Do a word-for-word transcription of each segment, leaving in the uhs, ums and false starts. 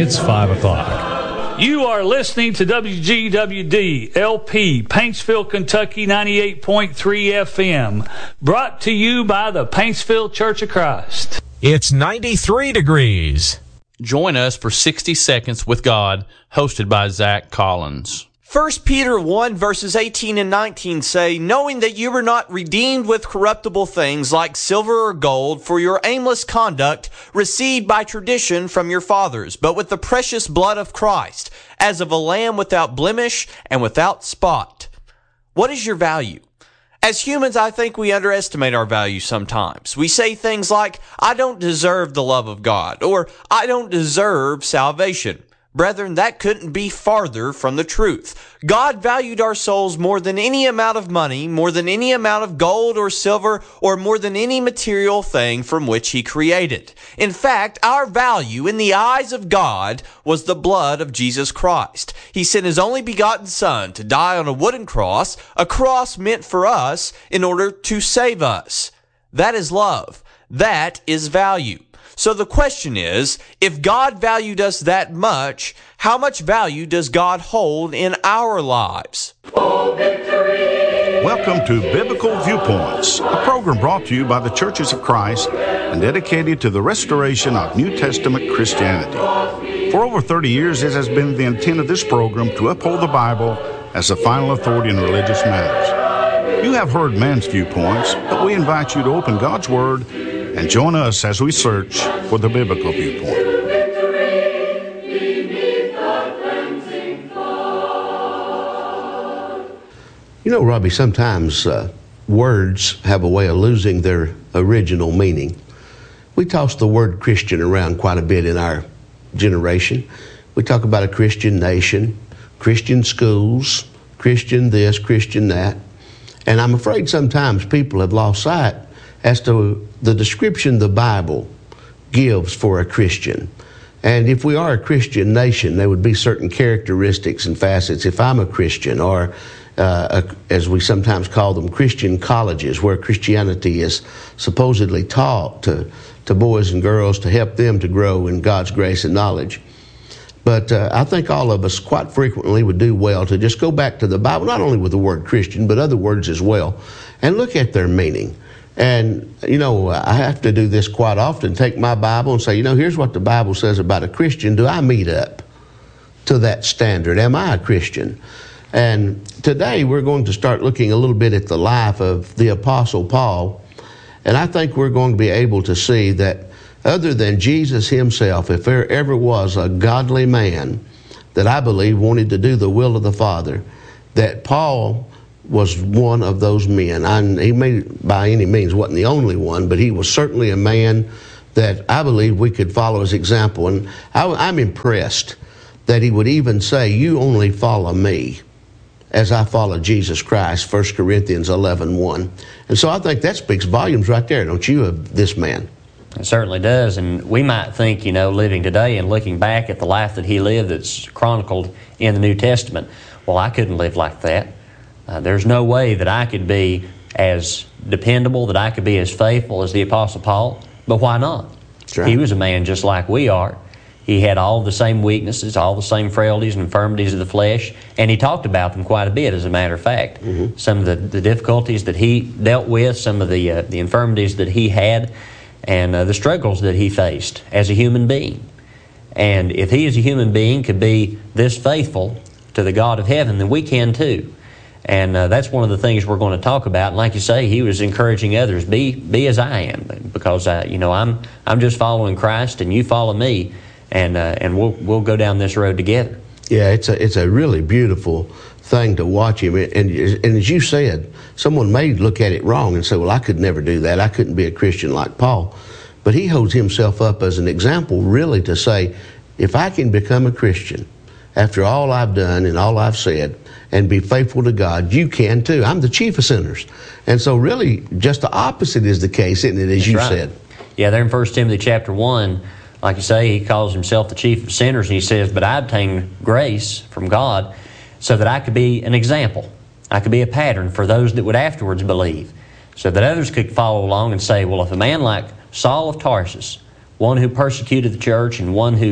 It's five o'clock. You are listening to W G W D L P, Paintsville, Kentucky, ninety-eight point three F M, brought to you by the Paintsville Church of Christ. It's ninety-three degrees. Join us for sixty Seconds with God, hosted by Zach Collins. First Peter one verses eighteen and nineteen say, knowing that you were not redeemed with corruptible things like silver or gold for your aimless conduct received by tradition from your fathers, but with the precious blood of Christ, as of a lamb without blemish and without spot. What is your value? As humans, I think we underestimate our value sometimes. We say things like, I don't deserve the love of God, or I don't deserve salvation. Brethren, that couldn't be farther from the truth. God valued our souls more than any amount of money, more than any amount of gold or silver, or more than any material thing from which He created. In fact, our value in the eyes of God was the blood of Jesus Christ. He sent His only begotten Son to die on a wooden cross, a cross meant for us in order to save us. That is love. That is value. So the question is, if God valued us that much, how much value does God hold in our lives? Oh, victory! Welcome to Biblical Viewpoints, a program brought to you by the Churches of Christ and dedicated to the restoration of New Testament Christianity. For over thirty years, it has been the intent of this program to uphold the Bible as the final authority in religious matters. You have heard man's viewpoints, but we invite you to open God's Word and join us as we search for the biblical viewpoint. You know, Robbie, sometimes uh, words have a way of losing their original meaning. We toss the word Christian around quite a bit in our generation. We talk about a Christian nation, Christian schools, Christian this, Christian that. And I'm afraid sometimes people have lost sight as to the description the Bible gives for a Christian. And if we are a Christian nation, there would be certain characteristics and facets. If I'm a Christian, or uh, a, as we sometimes call them, Christian colleges, where Christianity is supposedly taught to, to boys and girls to help them to grow in God's grace and knowledge. But uh, I think all of us quite frequently would do well to just go back to the Bible, not only with the word Christian, but other words as well, and look at their meaning. And, you know, I have to do this quite often, take my Bible and say, you know, here's what the Bible says about a Christian. Do I meet up to that standard? Am I a Christian? And today we're going to start looking a little bit at the life of the Apostle Paul. And I think we're going to be able to see that other than Jesus himself, if there ever was a godly man that I believe wanted to do the will of the Father, that Paul was one of those men. I, he may by any means wasn't the only one, but he was certainly a man that I believe we could follow his example. And I, I'm impressed that he would even say, you only follow me as I follow Jesus Christ, First Corinthians eleven one. And so I think that speaks volumes right there, don't you, of this man? It certainly does. And we might think, you know, living today and looking back at the life that he lived that's chronicled in the New Testament, well, I couldn't live like that. Uh, there's no way that I could be as dependable, that I could be as faithful as the Apostle Paul. But why not? Right. He was a man just like we are. He had all the same weaknesses, all the same frailties and infirmities of the flesh, and he talked about them quite a bit, as a matter of fact. Mm-hmm. Some of the, the difficulties that he dealt with, some of the, uh, the infirmities that he had, and uh, the struggles that he faced as a human being. And if he as a human being could be this faithful to the God of heaven, then we can too. And uh, that's one of the things we're going to talk about. And like you say, he was encouraging others, be be as I am, because uh, you know I'm I'm just following Christ, and you follow me, and uh, and we'll we'll go down this road together. Yeah, it's a it's a really beautiful thing to watch him. And and as you said, someone may look at it wrong and say, well, I could never do that. I couldn't be a Christian like Paul. But he holds himself up as an example, really, to say, if I can become a Christian after all I've done and all I've said, and be faithful to God, you can too. I'm the chief of sinners. And so really, just the opposite is the case, isn't it, as That's you right. said? Yeah, there in First Timothy chapter one, like you say, he calls himself the chief of sinners, and he says, but I obtained grace from God so that I could be an example. I could be a pattern for those that would afterwards believe, so that others could follow along and say, well, if a man like Saul of Tarsus, one who persecuted the church and one who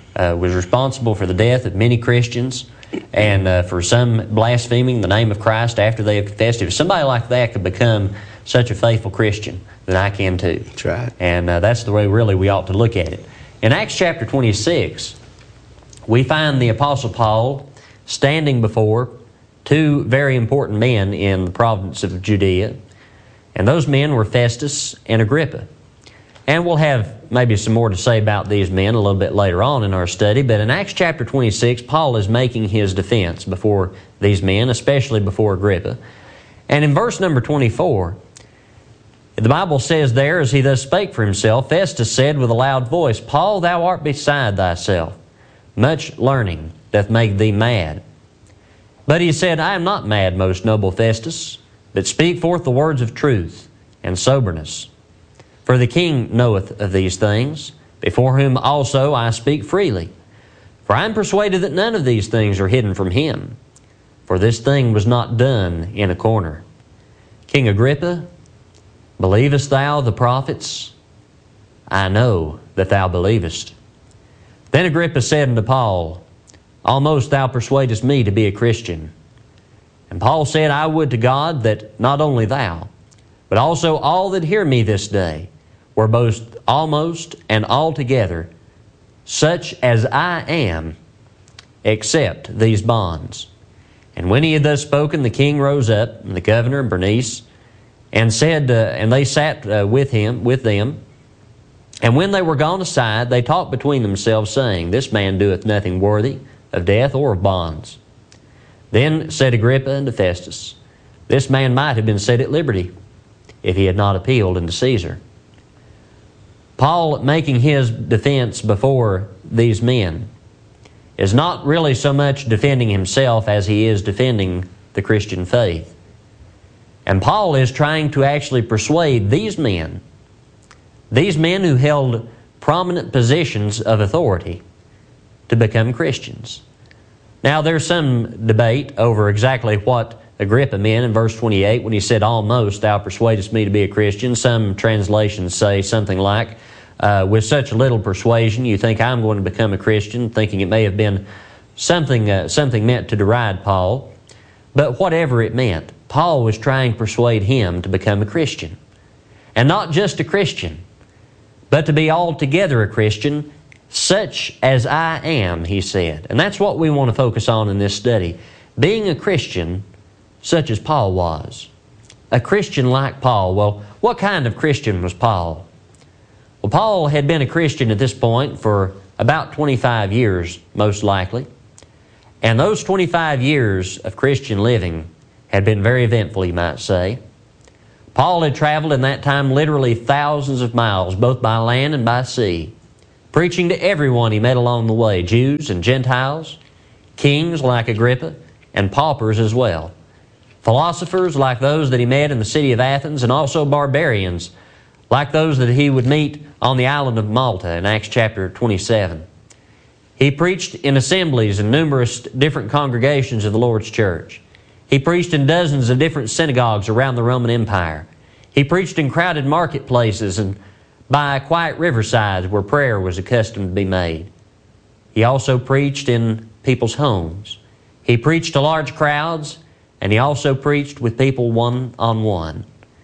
uh, was responsible for the death of many Christians and uh, for some blaspheming the name of Christ after they have confessed. If somebody like that could become such a faithful Christian, then I can too. That's right. And uh, that's the way really we ought to look at it. In Acts chapter twenty-six, we find the Apostle Paul standing before two very important men in the province of Judea, and those men were Festus and Agrippa. And we'll have maybe some more to say about these men a little bit later on in our study, but in Acts chapter twenty-six, Paul is making his defense before these men, especially before Agrippa. And in verse number twenty-four, the Bible says there, as he thus spake for himself, Festus said with a loud voice, Paul, thou art beside thyself. Much learning doth make thee mad. But he said, I am not mad, most noble Festus, but speak forth the words of truth and soberness. For the king knoweth of these things, before whom also I speak freely. For I am persuaded that none of these things are hidden from him. For this thing was not done in a corner. King Agrippa, believest thou the prophets? I know that thou believest. Then Agrippa said unto Paul, Almost thou persuadest me to be a Christian. And Paul said, I would to God that not only thou, but also all that hear me this day, were both almost and altogether such as I am, except these bonds. And when he had thus spoken, the king rose up, and the governor, Bernice, and said, uh, and they sat uh, with him, with them. And when they were gone aside, they talked between themselves, saying, This man doeth nothing worthy of death or of bonds. Then said Agrippa unto Festus, This man might have been set at liberty, if he had not appealed unto Caesar. Paul, making his defense before these men, is not really so much defending himself as he is defending the Christian faith. And Paul is trying to actually persuade these men, these men who held prominent positions of authority, to become Christians. Now, there's some debate over exactly what Agrippa meant in verse twenty-eight when he said, Almost thou persuadest me to be a Christian. Some translations say something like, uh, with such little persuasion, you think I'm going to become a Christian, thinking it may have been something, uh, something meant to deride Paul. But whatever it meant, Paul was trying to persuade him to become a Christian. And not just a Christian, but to be altogether a Christian, such as I am, he said. And that's what we want to focus on in this study. Being a Christian such as Paul was. A Christian like Paul. Well, what kind of Christian was Paul? Well, Paul had been a Christian at this point for about twenty-five years, most likely. And those twenty-five years of Christian living had been very eventful, you might say. Paul had traveled in that time literally thousands of miles, both by land and by sea, preaching to everyone he met along the way, Jews and Gentiles, kings like Agrippa, and paupers as well, philosophers like those that he met in the city of Athens, and also barbarians like those that he would meet on the island of Malta in Acts chapter twenty-seven. He preached in assemblies in numerous different congregations of the Lord's church. He preached in dozens of different synagogues around the Roman Empire. He preached in crowded marketplaces and by quiet riversides where prayer was accustomed to be made. He also preached in people's homes. He preached to large crowds, and he also preached with people one-on-one.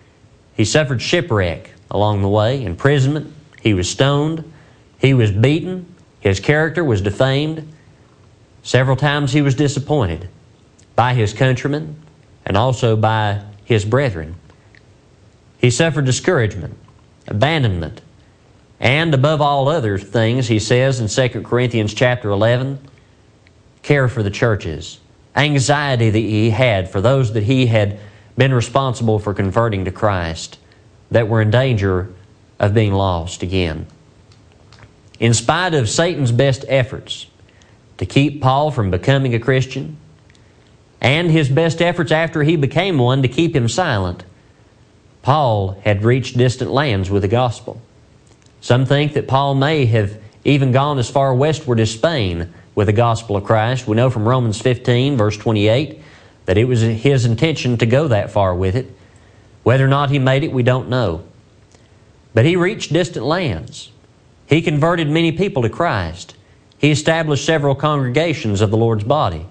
He suffered shipwreck along the way, imprisonment. He was stoned. He was beaten. His character was defamed. Several times he was disappointed by his countrymen and also by his brethren. He suffered discouragement, abandonment, and above all other things, he says in Second Corinthians chapter eleven, care for the churches, anxiety that he had for those that he had been responsible for converting to Christ that were in danger of being lost again. In spite of Satan's best efforts to keep Paul from becoming a Christian, and his best efforts after he became one to keep him silent, Paul had reached distant lands with the gospel. Some think that Paul may have even gone as far westward as Spain with the gospel of Christ. We know from Romans fifteen, verse twenty-eight, that it was his intention to go that far with it. Whether or not he made it, we don't know. But he reached distant lands. He converted many people to Christ. He he established several congregations of the Lord's body.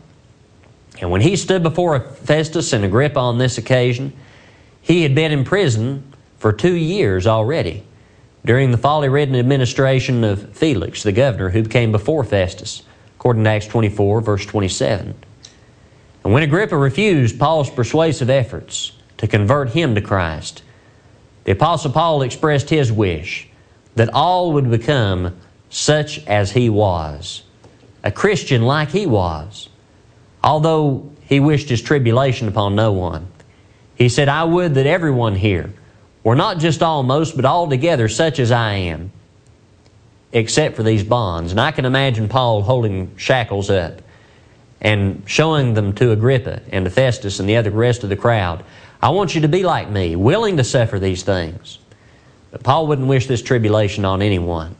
And when he stood before Festus and Agrippa on this occasion, he had been in prison for two years already, during the folly-ridden administration of Felix, the governor, who came before Festus, according to Acts twenty-four, verse twenty-seven. And when Agrippa refused Paul's persuasive efforts to convert him to Christ, the Apostle Paul expressed his wish that all would become such as he was, a Christian like he was, although he wished his tribulation upon no one. He said, I would that everyone here were not just almost, but altogether such as I am, except for these bonds. And I can imagine Paul holding shackles up and showing them to Agrippa and to Festus and the other rest of the crowd. I want you to be like me, willing to suffer these things. But Paul wouldn't wish this tribulation on anyone.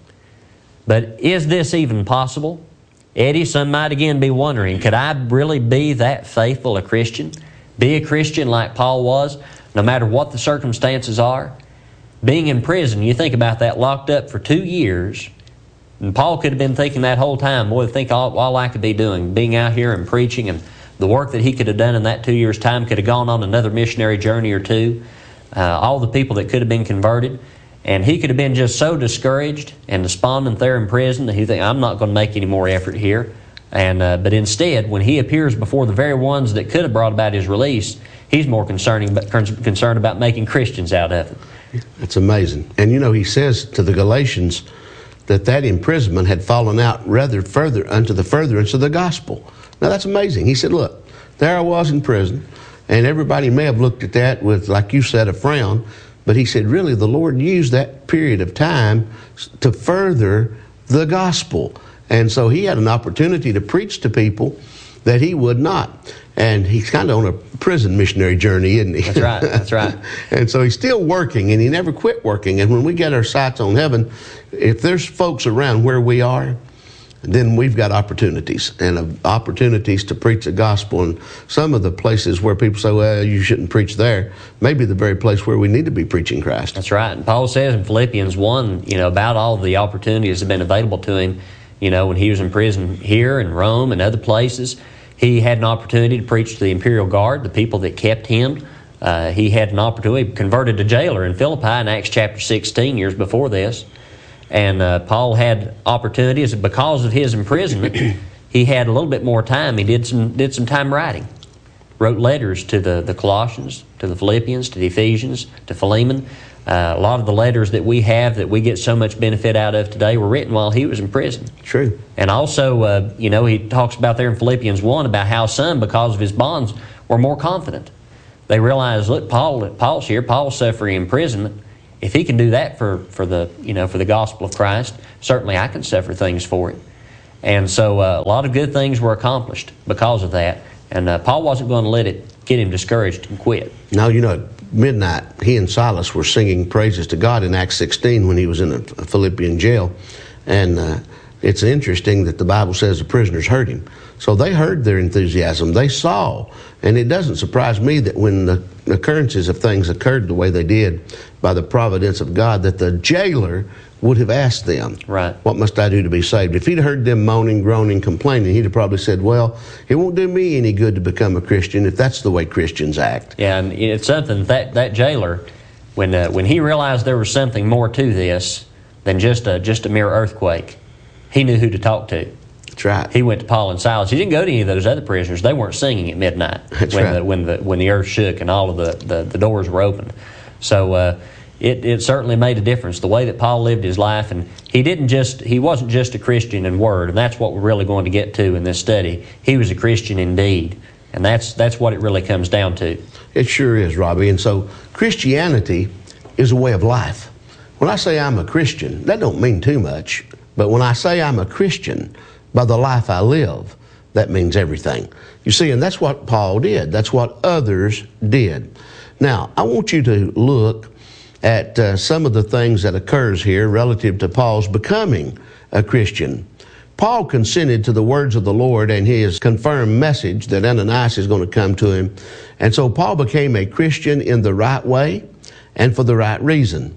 But is this even possible? Eddie, some might again be wondering, could I really be that faithful a Christian? Be a Christian like Paul was, no matter what the circumstances are? Being in prison, you think about that, locked up for two years, and Paul could have been thinking that whole time, boy, think all, all I could be doing, being out here and preaching, and the work that he could have done in that two years' time, could have gone on another missionary journey or two, uh, all the people that could have been converted, and he could have been just so discouraged and despondent there in prison that he think, I'm not going to make any more effort here. And uh, but instead, when he appears before the very ones that could have brought about his release, he's more concerning, concerned about making Christians out of it. That's amazing. And you know, he says to the Galatians that that imprisonment had fallen out rather further unto the furtherance of the gospel. Now that's amazing. He said, look, there I was in prison, and everybody may have looked at that with, like you said, a frown, but he said, really, the Lord used that period of time to further the gospel. And so he had an opportunity to preach to people that he would not. And he's kind of on a prison missionary journey, isn't he? That's right, that's right. And so he's still working, and he never quit working. And when we get our sights on heaven, if there's folks around where we are, then we've got opportunities, and uh, opportunities to preach the gospel. And some of the places where people say, well, you shouldn't preach there, may be the very place where we need to be preaching Christ. That's right. And Paul says in Philippians one, you know, about all the opportunities that have been available to him, you know, when he was in prison here in Rome and other places, he had an opportunity to preach to the imperial guard, the people that kept him. Uh, he had an opportunity, converted a jailer in Philippi in Acts chapter sixteen, years before this. And uh, Paul had opportunities because of his imprisonment. He had a little bit more time. He did some did some time writing. Wrote letters to the, the Colossians, to the Philippians, to the Ephesians, to Philemon. Uh, a lot of the letters that we have that we get so much benefit out of today were written while he was in prison. True. And also, uh, you know, he talks about there in Philippians one about how some, because of his bonds, were more confident. They realized, look, Paul, Paul's here. Paul's suffering imprisonment. If he can do that for, for the you know for the gospel of Christ, certainly I can suffer things for it. And so uh, a lot of good things were accomplished because of that. And uh, Paul wasn't going to let it get him discouraged and quit. Now, you know, at midnight, he and Silas were singing praises to God in Acts sixteen when he was in a Philippian jail. And uh, it's interesting that the Bible says the prisoners heard him. So they heard their enthusiasm. They saw. And it doesn't surprise me that when the occurrences of things occurred the way they did by the providence of God, that the jailer would have asked them, right, what must I do to be saved? If he'd heard them moaning, groaning, complaining, he'd have probably said, well, it won't do me any good to become a Christian if that's the way Christians act. Yeah, and it's something that that jailer, when uh, when he realized there was something more to this than just a, just a mere earthquake, he knew who to talk to. That's right. He went to Paul and Silas. He didn't go to any of those other prisoners. They weren't singing at midnight That's when right. the when the when the earth shook and all of the, the, the doors were opened. So uh, it it certainly made a difference the way that Paul lived his life, and he didn't just he wasn't just a Christian in word, and that's what we're really going to get to in this study. He was a Christian in deed, and that's that's what it really comes down to. It sure is, Robbie. And so Christianity is a way of life. When I say I'm a Christian, that don't mean too much. But when I say I'm a Christian, by the life I live, that means everything. You see, and that's what Paul did. That's what others did. Now, I want you to look at uh, some of the things that occurs here relative to Paul's becoming a Christian. Paul consented to the words of the Lord and his confirmed message that Ananias is going to come to him. And so Paul became a Christian in the right way and for the right reason.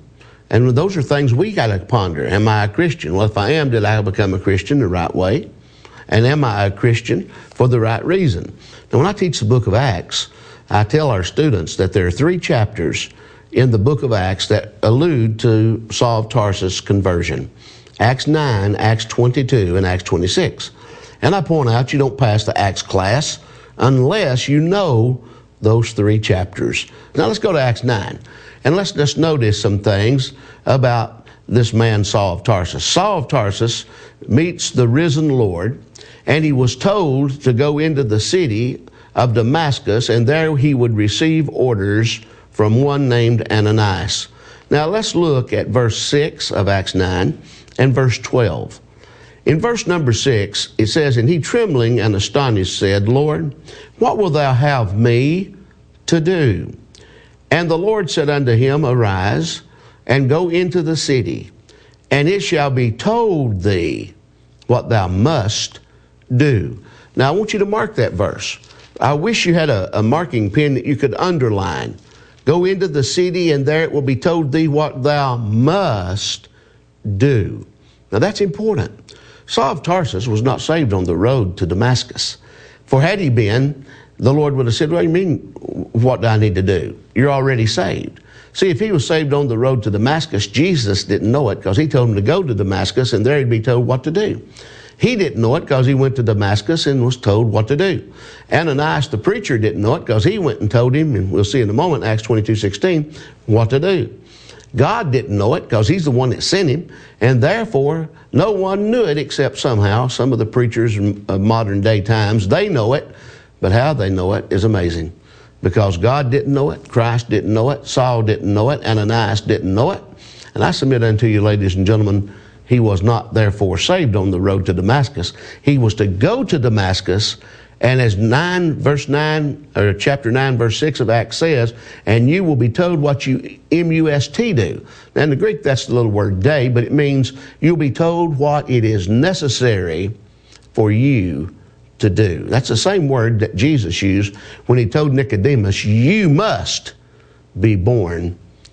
And those are things we got to ponder. Am I a Christian? Well, if I am, did I become a Christian the right way? And am I a Christian for the right reason? Now, when I teach the book of Acts, I tell our students that there are three chapters in the book of Acts that allude to Saul of Tarsus' conversion. Acts nine, Acts twenty-two, and Acts twenty-six. And I point out you don't pass the Acts class unless you know those three chapters. Now let's go to Acts nine. And let's just notice some things about this man Saul of Tarsus. Saul of Tarsus meets the risen Lord, and he was told to go into the city of Damascus, and there he would receive orders from one named Ananias. Now let's look at verse six of Acts nine and verse twelve. In verse number six, it says, "And he trembling and astonished said, Lord, what wilt thou have me to do? And the Lord said unto him, Arise, and go into the city, and it shall be told thee what thou must do." Now, I want you to mark that verse. I wish you had a, a marking pen that you could underline. Go into the city, and there it will be told thee what thou must do. Now, that's important. Saul of Tarsus was not saved on the road to Damascus. For had he been, the Lord would have said, "What do you mean, what do I need to do? You're already saved." See, if he was saved on the road to Damascus, Jesus didn't know it because he told him to go to Damascus and there he'd be told what to do. He didn't know it because he went to Damascus and was told what to do. Ananias, the preacher, didn't know it because he went and told him, and we'll see in a moment, Acts twenty-two sixteen, what to do. God didn't know it because he's the one that sent him, and therefore no one knew it except somehow some of the preachers of modern day times. They know it, but how they know it is amazing. Because God didn't know it, Christ didn't know it, Saul didn't know it, Ananias didn't know it. And I submit unto you, ladies and gentlemen, he was not therefore saved on the road to Damascus. He was to go to Damascus, and as nine verse nine or chapter nine verse six of Acts says, "And you will be told what you M U S T do." Now in the Greek that's the little word day, but it means you'll be told what it is necessary for you to do. That's the same word that Jesus used when he told Nicodemus, "You must be born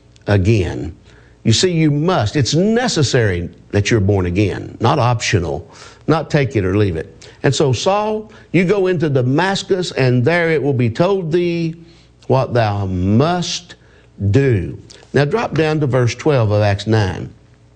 again." You see, you must. It's necessary that you're born again, not optional, not take it or leave it. And so, Saul, you go into Damascus, and there it will be told thee what thou must do. Now, drop down to verse twelve of Acts nine.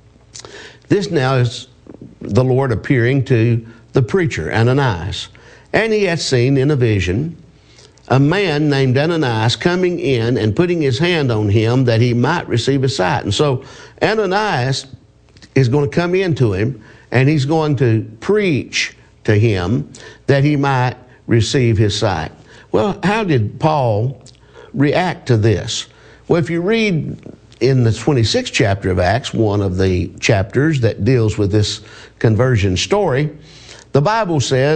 This now is the Lord appearing to the preacher, Ananias. "And he had seen in a vision a man named Ananias coming in and putting his hand on him that he might receive his sight." And so Ananias is going to come into him, and he's going to preach to him that he might receive his sight. Well, how did Paul react to this? Well, if you read in the twenty-sixth chapter of Acts, one of the chapters that deals with this conversion story, the Bible says